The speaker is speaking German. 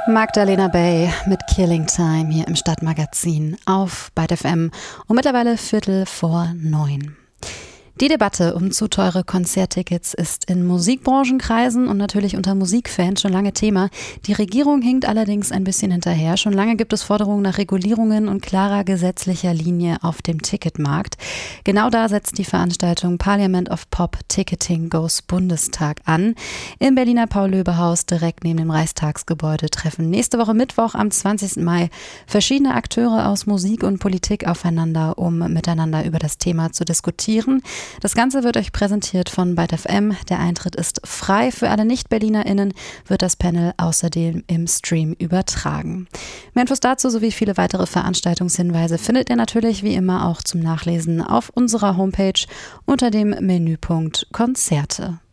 Magdalena Bay mit Killing Time hier im Stadtmagazin auf Byte FM um mittlerweile 8:45. Die Debatte um zu teure Konzerttickets ist in Musikbranchenkreisen und natürlich unter Musikfans schon lange Thema. Die Regierung hinkt allerdings ein bisschen hinterher. Schon lange gibt es Forderungen nach Regulierungen und klarer gesetzlicher Linie auf dem Ticketmarkt. Genau da setzt die Veranstaltung Parliament of Pop Ticketing Goes Bundestag an. Im Berliner Paul-Löbe-Haus direkt neben dem Reichstagsgebäude treffen nächste Woche Mittwoch am 20. Mai verschiedene Akteure aus Musik und Politik aufeinander, um miteinander über das Thema zu diskutieren. Das Ganze wird euch präsentiert von Byte FM. Der Eintritt ist frei. Für alle Nicht-BerlinerInnen wird das Panel außerdem im Stream übertragen. Mehr Infos dazu sowie viele weitere Veranstaltungshinweise findet ihr natürlich wie immer auch zum Nachlesen auf unserer Homepage unter dem Menüpunkt Konzerte.